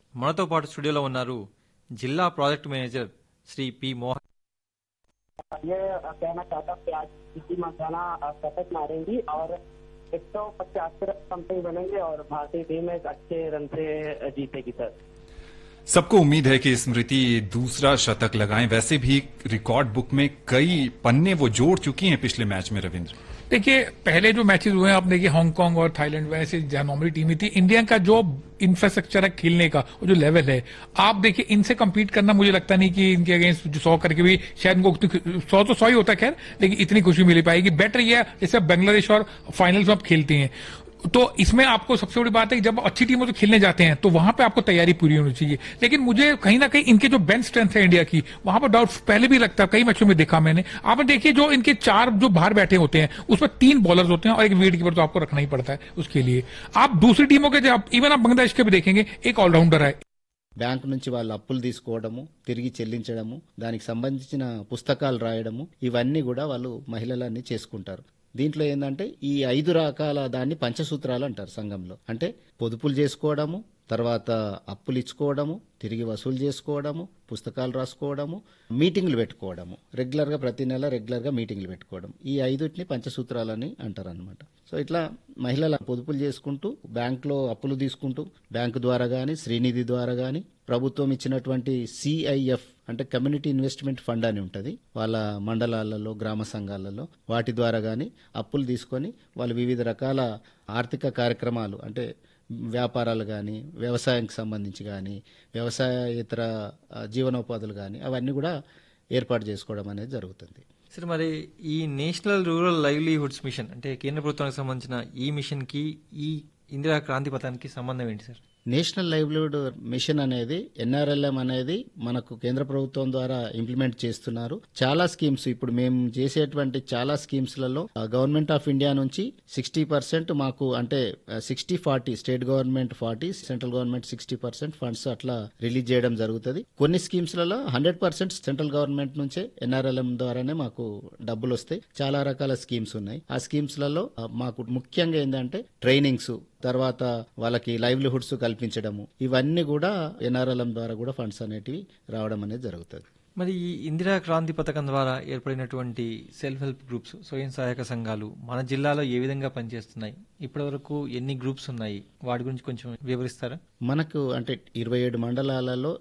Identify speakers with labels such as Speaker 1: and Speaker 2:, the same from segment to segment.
Speaker 1: మనతో పాటు స్టూడియోలో ఉన్నారు జిల్లా project manager Shri P Mohan.
Speaker 2: ये कहना चाहता हूँ कि आज किसी मसाना शतक मारेंगी और 175 रन समथिंग बनेंगे और भारतीय टीम एक अच्छे रन से जीतेगी सर।
Speaker 3: सबको उम्मीद है कि स्मृति दूसरा शतक लगाएं। वैसे भी रिकॉर्ड बुक में कई पन्ने वो जोड़ चुकी हैं पिछले मैच में। रविंद्र,
Speaker 4: देखिए पहले जो मैचेस हुए हैं आप देखिए हांगकांग और थाईलैंड में ऐसे नॉर्मली टीम थी। इंडिया का जो इंफ्रास्ट्रक्चर है खेलने का वो जो लेवल है आप देखिए इनसे कम्पीट करना मुझे लगता नहीं कि इनके अगेंस्ट 100 करके भी शायद इनको 100 तो 100 ही होता है खैर, लेकिन इतनी खुशी मिल पाएगी। बेटर ये है जैसे बांग्लादेश और फाइनल्स में आप खेलते हैं तो इसमें आपको सबसे बड़ी बात है कि जब अच्छी टीमों से खेलने जाते हैं तो वहां पे आपको तैयारी पूरी होनी चाहिए। लेकिन मुझे कहीं ना कहीं इनके जो बेंच स्ट्रेंथ है इंडिया की वहां पर डाउट पहले भी लगता है, कई मैचों में देखा मैंने। आपने देखिए जो इनके 4 जो बाहर बैठे होते हैं उसमें 3 बॉलर्स होते हैं और एक विकेट कीपर तो आपको रखना ही पड़ता है उसके लिए। आप दूसरी टीमों के जब इवन आप बांग्लादेश के भी देखेंगे एक ऑलराउंडर है।
Speaker 5: బ్యాంకు నుంచి వాళ్ళు అప్పులు తీసుకోవడము, తిరిగి చెల్లించడము, దానికి సంబంధించిన పుస్తకాలు రాయడము, ఇవన్నీ కూడా వాళ్ళు మహిళలన్నీ చేసుకుంటారు. దీంట్లో ఏంటంటే ఈ 5 రకాల దాన్ని పంచసూత్రాలు అంటారు సంఘంలో. అంటే పొదుపులు చేసుకోవడము, తర్వాత అప్పులు ఇచ్చుకోవడము, తిరిగి వసూలు చేసుకోవడము, పుస్తకాలు రాసుకోవడము, మీటింగ్లు పెట్టుకోవడము, రెగ్యులర్గా ప్రతి నెల రెగ్యులర్గా మీటింగ్లు పెట్టుకోవడం, ఈ 5టిని పంచసూత్రాలని అంటారు అనమాట. సో ఇట్లా మహిళలు పొదుపులు చేసుకుంటూ బ్యాంకులో అప్పులు తీసుకుంటూ బ్యాంకు ద్వారా కానీ శ్రీనిధి ద్వారా కానీ ప్రభుత్వం ఇచ్చినటువంటి సిఐఎఫ్ అంటే కమ్యూనిటీ ఇన్వెస్ట్మెంట్ ఫండ్ అని ఉంటుంది వాళ్ళ మండలాలలో గ్రామ సంఘాలలో, వాటి ద్వారా కానీ అప్పులు తీసుకొని వాళ్ళు వివిధ రకాల ఆర్థిక కార్యక్రమాలు అంటే వ్యాపారాలు కానీ వ్యవసాయానికి సంబంధించి కానీ వ్యవసాయేతర జీవనోపాధులు కానీ అవన్నీ కూడా ఏర్పాటు చేసుకోవడం అనేది జరుగుతుంది.
Speaker 1: సరే, మరి ఈ నేషనల్ రూరల్ లైవ్లీహుడ్స్ మిషన్ అంటే కేంద్ర ప్రభుత్వానికి సంబంధించిన ఈ మిషన్ కి ఈ ఇందిరా క్రాంతి పథకానికి సంబంధం ఏంటి సార్?
Speaker 5: నేషనల్ లైవ్లీహుడ్ మిషన్ అనేది ఎన్ఆర్ఎల్ఎం అనేది మనకు కేంద్ర ప్రభుత్వం ద్వారా ఇంప్లిమెంట్ చేస్తున్నారు. చాలా స్కీమ్స్ ఇప్పుడు మేము చేసేటువంటి చాలా స్కీమ్స్ లలో గవర్నమెంట్ ఆఫ్ ఇండియా నుంచి 60% మాకు అంటే 60-40 state government 40 central government 60% funds అట్లా రిలీజ్ చేయడం జరుగుతుంది. కొన్ని స్కీమ్స్ లలో 100% సెంట్రల్ గవర్నమెంట్ నుంచే ఎన్ఆర్ఎల్ఎం ద్వారానే మాకు డబ్బులు వస్తాయి. చాలా రకాల స్కీమ్స్ ఉన్నాయి. ఆ స్కీమ్స్ లలో మాకు ముఖ్యంగా ఏంటంటే ట్రైనింగ్స్, తర్వాత వాళ్ళకి లైవ్లీహుడ్స్ కల్పించడము, ఇవన్నీ కూడా ఎన్ఆర్ఎల్ఎం ద్వారా కూడా ఫండ్స్ అనేటివి రావడం అనేది జరుగుతుంది.
Speaker 1: మరి ఈ ఇందిరా క్రాంతి పథకం ద్వారా ఏర్పడినటువంటి సెల్ఫ్ హెల్ప్ గ్రూప్స్, స్వయం సహాయక సంఘాలు మన జిల్లాలో ఏ విధంగా పనిచేస్తున్నాయి? ఇప్పటి వరకు ఎన్ని గ్రూప్స్ ఉన్నాయి? వాటి గురించి కొంచెం వివరిస్తారా?
Speaker 5: మనకు అంటే 27 మండలాలలో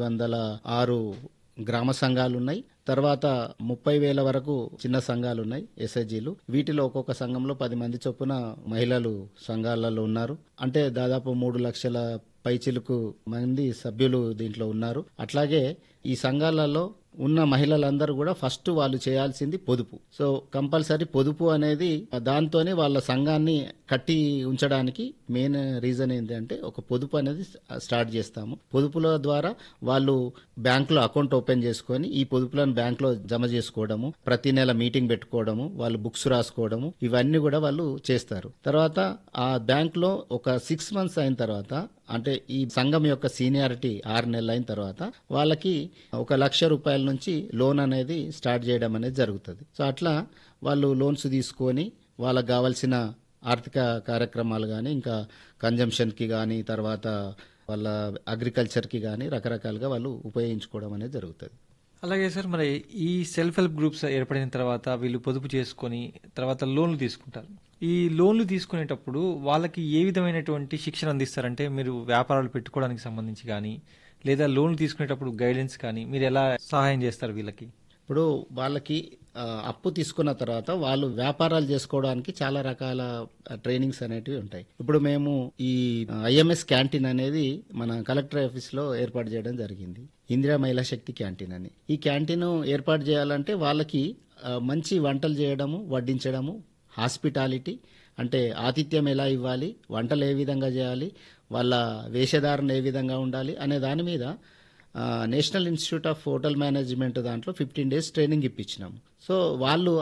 Speaker 5: 806 గ్రామ సంఘాలు ఉన్నాయి. తర్వాత 30,000 వరకు చిన్న సంఘాలు ఉన్నాయి, ఎస్ఐజీలు. వీటిలో ఒక్కొక్క సంఘంలో 10 మంది చొప్పున మహిళలు సంఘాలలో ఉన్నారు. అంటే దాదాపు 3 లక్షల పైచిలుకు మంది సభ్యులు దీంట్లో ఉన్నారు. అట్లాగే ఈ సంఘాలలో ఉన్న మహిళలందరూ కూడా ఫస్ట్ వాళ్ళు చేయాల్సింది పొదుపు. సో కంపల్సరీ పొదుపు అనేది దాంతోనే వాళ్ళ సంఘాన్ని కట్టి ఉంచడానికి మెయిన్ రీజన్ ఏంటంటే ఒక పొదుపు అనేది స్టార్ట్ చేస్తాము. పొదుపుల ద్వారా వాళ్ళు బ్యాంకులో అకౌంట్ ఓపెన్ చేసుకొని ఈ పొదుపులను బ్యాంకులో జమ చేసుకోవడము, ప్రతి నెల మీటింగ్ పెట్టుకోవడము, వాళ్ళు బుక్స్ రాసుకోవడము, ఇవన్నీ కూడా వాళ్ళు చేస్తారు. తర్వాత ఆ బ్యాంకులో ఒక 6 months అయిన తర్వాత అంటే ఈ సంఘం యొక్క సీనియారిటీ 6 నెలలు అయిన తర్వాత వాళ్ళకి 1 లక్ష రూపాయల నుంచి లోన్ అనేది స్టార్ట్ చేయడం అనేది జరుగుతుంది. సో అట్లా వాళ్ళు లోన్స్ తీసుకొని వాళ్ళకి కావాల్సిన ఆర్థిక కార్యక్రమాలు కానీ ఇంకా కన్జంప్షన్కి కానీ తర్వాత వాళ్ళ అగ్రికల్చర్కి కానీ రకరకాలుగా వాళ్ళు ఉపయోగించుకోవడం అనేది జరుగుతుంది.
Speaker 1: అలాగే సార్, మరి ఈ సెల్ఫ్ హెల్ప్ గ్రూప్స్ ఏర్పడిన తర్వాత వీళ్ళు పొదుపు చేసుకొని తర్వాత లోన్లు తీసుకుంటారు. ఈ లోన్లు తీసుకునేటప్పుడు వాళ్ళకి ఏ విధమైనటువంటి శిక్షణ అందిస్తారంటే మీరు వ్యాపారాలు పెట్టుకోవడానికి సంబంధించి కానీ లేదా లోన్లు తీసుకునేటప్పుడు గైడెన్స్ కానీ మీరు ఎలా సహాయం చేస్తారు వీళ్ళకి?
Speaker 5: ఇప్పుడు వాళ్ళకి అప్పు తీసుకున్న తర్వాత వాళ్ళు వ్యాపారాలు చేసుకోవడానికి చాలా రకాల ట్రైనింగ్స్ అనేటివి ఉంటాయి. ఇప్పుడు మేము ఈ ఐఎంఎస్ క్యాంటీన్ అనేది మన కలెక్టర్ ఆఫీస్ లో ఏర్పాటు చేయడం జరిగింది. ఇందిరా మహిళా శక్తి క్యాంటీన్ అని. ఈ క్యాంటీన్ ఏర్పాటు చేయాలంటే వాళ్ళకి మంచి వంటలు చేయడము, వడ్డించడము, హాస్పిటాలిటీ అంటే ఆతిథ్యం ఎలా ఇవ్వాలి, వంటలు ఏ విధంగా చేయాలి, వాళ్ళ వేషధారణ ఏ విధంగా ఉండాలి అనే దాని మీద national institute of hotel management దాంట్లో 15 days ట్రైనింగ్ ఇప్పించినాము. సో వాళ్ళు